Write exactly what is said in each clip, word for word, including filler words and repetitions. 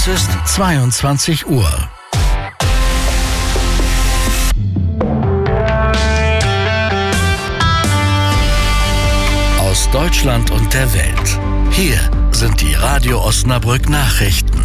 Es ist zweiundzwanzig Uhr. Aus Deutschland und der Welt. Hier sind die Radio Osnabrück Nachrichten.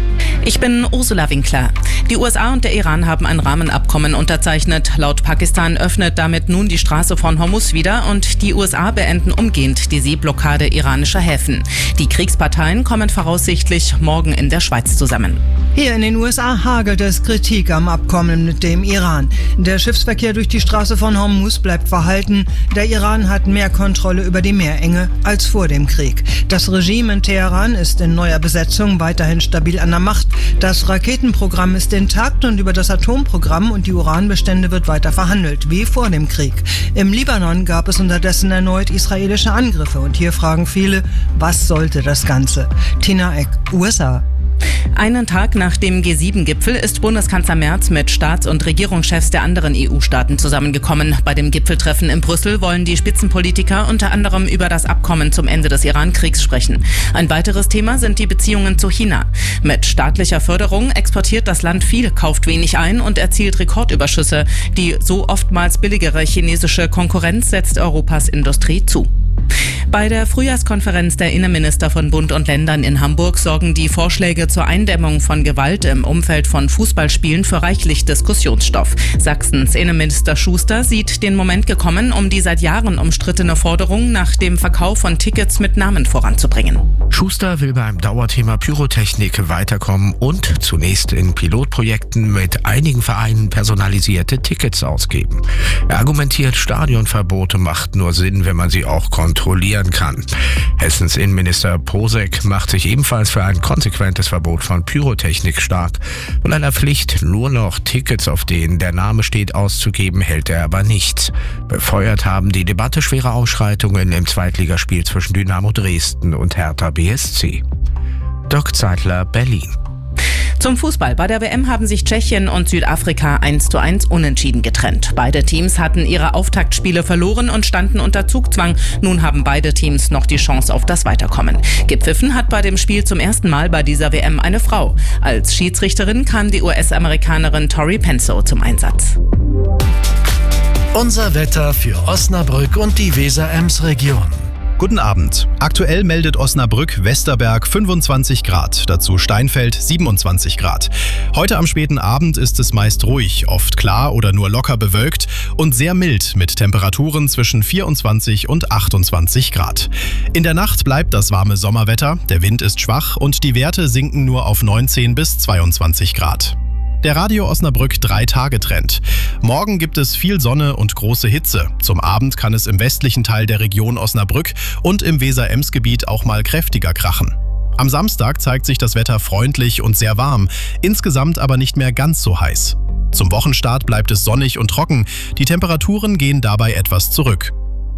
Ich bin Ursula Winkler. Die U S A und der Iran haben ein Rahmenabkommen unterzeichnet. Laut Pakistan öffnet damit nun die Straße von Hormuz wieder und die U S A beenden umgehend die Seeblockade iranischer Häfen. Die Kriegsparteien kommen voraussichtlich morgen in der Schweiz zusammen. Hier in den U S A hagelt es Kritik am Abkommen mit dem Iran. Der Schiffsverkehr durch die Straße von Hormuz bleibt verhalten. Der Iran hat mehr Kontrolle über die Meerenge als vor dem Krieg. Das Regime in Teheran ist in neuer Besetzung weiterhin stabil an der Macht. Das Raketenprogramm ist intakt und über das Atomprogramm und die Uranbestände wird weiter verhandelt, wie vor dem Krieg. Im Libanon gab es unterdessen erneut israelische Angriffe und hier fragen viele, was sollte das Ganze? Tina Eck, U S A. Einen Tag nach dem G sieben Gipfel ist Bundeskanzler Merz mit Staats- und Regierungschefs der anderen E U-Staaten zusammengekommen. Bei dem Gipfeltreffen in Brüssel wollen die Spitzenpolitiker unter anderem über das Abkommen zum Ende des Iran-Kriegs sprechen. Ein weiteres Thema sind die Beziehungen zu China. Mit staatlicher Förderung exportiert das Land viel, kauft wenig ein und erzielt Rekordüberschüsse. Die so oftmals billigere chinesische Konkurrenz setzt Europas Industrie zu. Bei der Frühjahrskonferenz der Innenminister von Bund und Ländern in Hamburg sorgen die Vorschläge zur Eindämmung von Gewalt im Umfeld von Fußballspielen für reichlich Diskussionsstoff. Sachsens Innenminister Schuster sieht den Moment gekommen, um die seit Jahren umstrittene Forderung nach dem Verkauf von Tickets mit Namen voranzubringen. Schuster will beim Dauerthema Pyrotechnik weiterkommen und zunächst in Pilotprojekten mit einigen Vereinen personalisierte Tickets ausgeben. Er argumentiert, Stadionverbote macht nur Sinn, wenn man sie auch kontrollieren kann. Hessens Innenminister Posek macht sich ebenfalls für ein konsequentes Verbot von Pyrotechnik stark. Von einer Pflicht, nur noch Tickets, auf denen der Name steht, auszugeben, hält er aber nichts. Befeuert haben die Debatte schwere Ausschreitungen im Zweitligaspiel zwischen Dynamo Dresden und Hertha B S C. Dirk Zeitler, Berlin. Zum Fußball. Bei der W M haben sich Tschechien und Südafrika eins zu eins unentschieden getrennt. Beide Teams hatten ihre Auftaktspiele verloren und standen unter Zugzwang. Nun haben beide Teams noch die Chance auf das Weiterkommen. Gepfiffen hat bei dem Spiel zum ersten Mal bei dieser W M eine Frau. Als Schiedsrichterin kam die U S-Amerikanerin Tori Penso zum Einsatz. Unser Wetter für Osnabrück und die Weser-Ems-Region. Guten Abend. Aktuell meldet Osnabrück-Westerberg fünfundzwanzig Grad, dazu Steinfeld siebenundzwanzig Grad. Heute am späten Abend ist es meist ruhig, oft klar oder nur locker bewölkt und sehr mild mit Temperaturen zwischen vierundzwanzig und achtundzwanzig Grad. In der Nacht bleibt das warme Sommerwetter, der Wind ist schwach und die Werte sinken nur auf neunzehn bis zweiundzwanzig Grad. Der Radio Osnabrück drei-Tage-Trend. Morgen gibt es viel Sonne und große Hitze. Zum Abend kann es im westlichen Teil der Region Osnabrück und im Weser-Ems-Gebiet auch mal kräftiger krachen. Am Samstag zeigt sich das Wetter freundlich und sehr warm, insgesamt aber nicht mehr ganz so heiß. Zum Wochenstart bleibt es sonnig und trocken, die Temperaturen gehen dabei etwas zurück.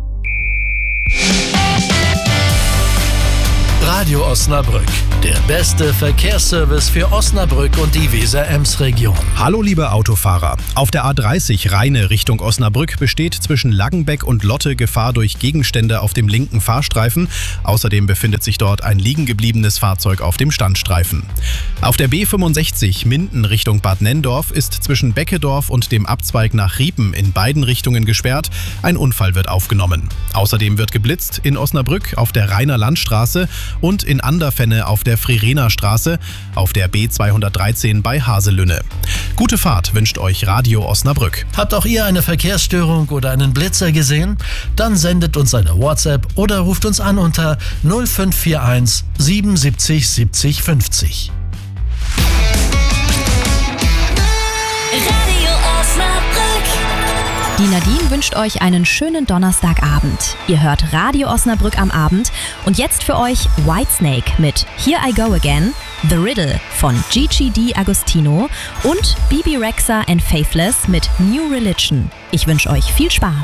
Radio Osnabrück, der beste Verkehrsservice für Osnabrück und die Weser-Ems-Region. Hallo liebe Autofahrer. Auf der A dreißig Rheine Richtung Osnabrück besteht zwischen Laggenbeck und Lotte Gefahr durch Gegenstände auf dem linken Fahrstreifen. Außerdem befindet sich dort ein liegen gebliebenes Fahrzeug auf dem Standstreifen. Auf der B fünfundsechzig Minden Richtung Bad Nenndorf ist zwischen Beckedorf und dem Abzweig nach Riepen in beiden Richtungen gesperrt. Ein Unfall wird aufgenommen. Außerdem wird geblitzt in Osnabrück auf der Rheiner Landstraße und in Anderfenne auf der Frirener Straße, auf der B zweihundertdreizehn bei Haselünne. Gute Fahrt wünscht euch Radio Osnabrück. Habt auch ihr eine Verkehrsstörung oder einen Blitzer gesehen? Dann sendet uns eine WhatsApp oder ruft uns an unter null fünf vier eins siebenundsiebzig siebzig fünfzig. Radio Osnabrück. Die Nadine wünscht euch einen schönen Donnerstagabend. Ihr hört Radio Osnabrück am Abend und jetzt für euch Whitesnake mit Here I Go Again, The Riddle von Gigi D'Agostino und Bibi Rexha and Faithless mit New Religion. Ich wünsche euch viel Spaß.